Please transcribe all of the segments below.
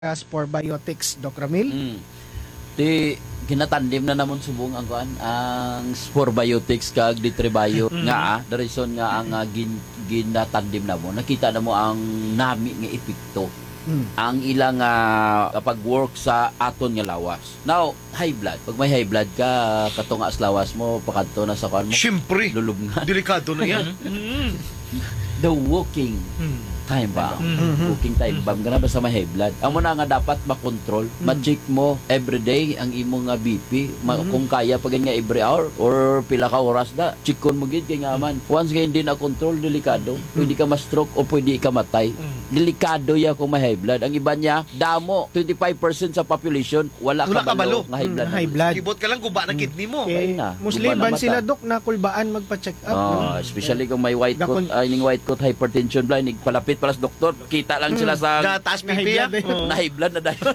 for biotics, Doc Ramil. Di ginatandim na namon subong ang kuan ang Sporbiotics kag Ditribayo nga the reason nga ang ginatandim na mo nakita na mo ang nami nga epekto ang ilang kapag work sa aton nga lawas. Now high blood, pag may high blood ka katunga sa lawas mo pakadto na sa kuan mo siyempre lulub nga delikado na yan. the walking time bomb. Walking time bomb ganun ba sa may high blood. Amo na nga dapat makontrol, ma-check mo everyday ang imong nga BP, kung kaya pag nga every hour or pila ka oras na, checkon mo gid kay nga man. Once nga hindi na control, delikado. Pwede ka ma-stroke o pwede ka matay. Delikado ya kung may high blood. Ang iba niya, damo 25% sa population wala kabalo nga high blood. High blood. Ibot ka lang guba na kidney mo. Okay. Musliman sila Dok na kulbaan magpa-check up. Especially kung may white coat, white coat hypertension blind, palapit para sa doktor, kita lang sila sa taas pipi na high blood na dahil.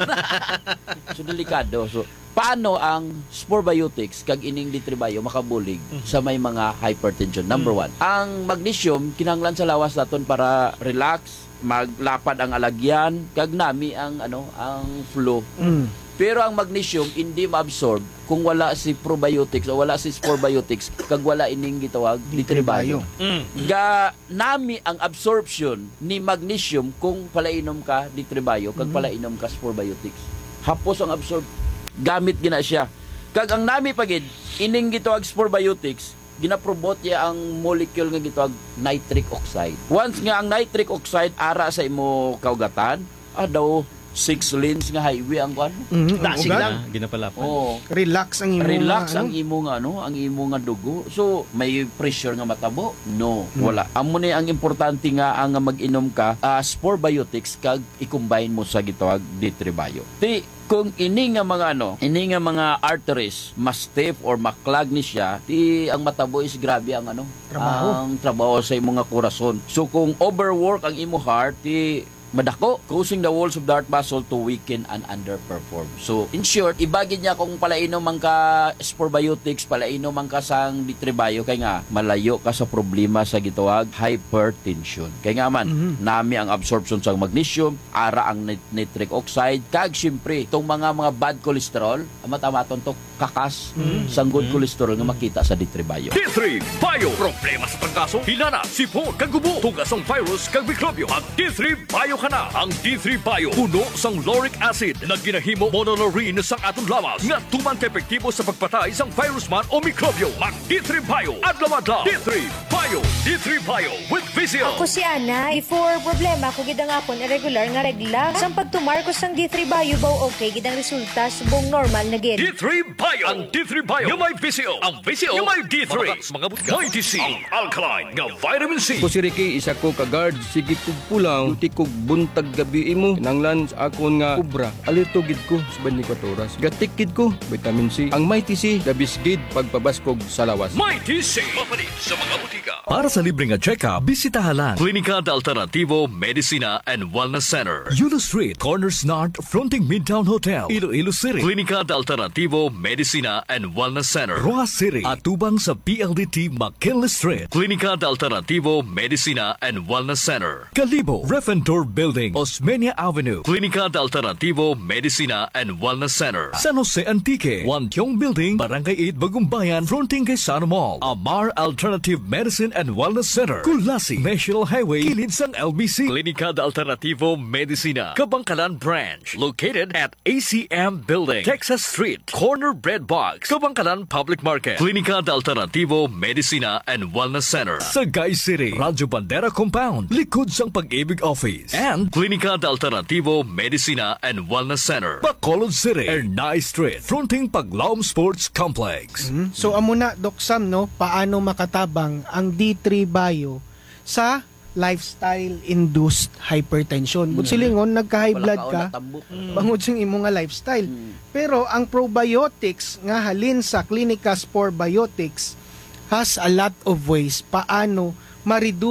So delikado. So paano ang Sporbiotics kag ining Ditribayo makabulig sa may mga hypertension? Number one, ang magnesium kinahanglan sa lawas naton para relax, maglapad ang alagyan, kag nami ang ang flow. Pero ang magnesium hindi ma-absorb kung wala si probiotics o wala si Sporbiotics kag wala ining gitawag Ditribayo. Ga nami ang absorption ni magnesium kung palainom ka Ditribayo kag palainom ka Sporbiotics. Hapos ang absorb gamit gina siya. Kag ang nami pagid ining gitawag Sporbiotics ginaprobot ya ang molecule nga gitawag nitric oxide. Once nga ang nitric oxide ara sa imo kaugatan, daw 6 lanes nga highway ang kuan. Dasig lang ginapalapan. Relax ang imo ang imo nga ang imo nga dugo. So may pressure nga matabo? No, wala. Amo ni ang importante nga ang mag-inom ka Sporbiotics kag i-combine mo sa gitawag Ditribayo. Kung ini nga mga arteries mas stiff or maklag ni siya, ang matabo is grabe ang ang trabaho sa imong nga korason. So kung overwork ang imo heart, madako, causing the walls of the heart muscle to weaken and underperform. So, in short, ibagid niya kung palainom man ka Sporbiotics, palainom man ka sang Ditribayo, kay nga malayo ka sa problema sa gitawag hypertension. Kay nga man, nami ang absorption sa magnesium, ara ang nitric oxide, kag syempre, itong mga bad cholesterol, matamaton to kakas sang good cholesterol nga makita sa Ditribayo. D3 Bio, problema sa trangkaso, hinana, sipon, kagubo, tugas ang virus, kag mikrobyo, at D3 Bio ka na. Ang D3 Bio, puno sang lauric acid na ginahimo monolaurin sang atong lawas nga tuman ka-epektibo sa pagpatay sang virus man o mikrobyo. Mag D3 Bio, adlaw-adlaw. D3 Bio, D3 Bio with Vizio. Ako si Ana, before problema ko gidang apon irregular nga regla. Sang pagtumar ko sang D3 Bio baw okay gidang resulta subong normal na gid. D3 Bio, ang D3 Bio, yung may Vizio. Ang Vizio, yung may D3. Mga butka, may TC, ang alkaline nga vitamin C. Ko si Ricky, isa ko ka-guard, sige kog pulang, uti kog buntag gabi imo, nanglan sa akon nga kubra, alito gid ko sa 24 oras. Gatik gid ko, vitamin C. Ang may TC, dabis gid pagpabaskog sa lawas. May TC, mapalit sa mga butika. Para sa libreng check-up, bisitahan Klinika de Alternativo Medicina and Wellness Center, Yulo Street, Corners North, fronting Midtown Hotel, Iloilo City. Klinika de Alternativo Medicina and Wellness Center, Roa City, atubang sa PLDT McKinley Street. Klinika de Alternativo Medicina and Wellness Center, Calibo, Refentor Building, Osmeña Avenue. Klinika de Alternativo Medicina and Wellness Center, San Jose Antique, Wantiong Building, Barangay 8, Bagumbayan, fronting kay Sano Mall. Amar Alternative Medicine and Wellness Center, Kulasi, National Highway, kilid sang LBC. Klinika de Alternativo Medicina, Kabangkalan Branch, located at ACM Building, Texas Street, Corner Bread Box, Kabangkalan Public Market. Klinika de Alternativo Medicina and Wellness Center, Sagay City, Radyo Bandera Compound, likod sang Pag-ibig Office. And Klinika de Alternativo Medicina and Wellness Center, Bacolod City, Ernay Street, fronting Paglaom Sports Complex. So amo na Doc Sam paano makatabang ang D3 Bio sa lifestyle-induced hypertension. But silingon, nagka-high blood ka, bangod sing imo nga lifestyle. Pero ang probiotics nga halin sa Klinika Sporbiotics has a lot of ways paano ma-reduce